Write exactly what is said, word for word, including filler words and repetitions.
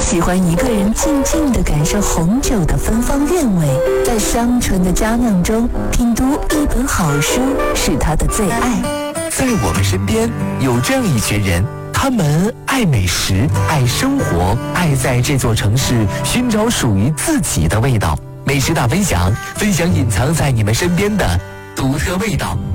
喜欢一个人静静地感受红酒的芬芳韵味，在香醇的佳酿中品读一本好书是他的最爱。 在我们身边有这样一群人，他们爱美食，爱生活，爱在这座城市寻找属于自己的味道。美食大分享，分享隐藏在你们身边的独特味道。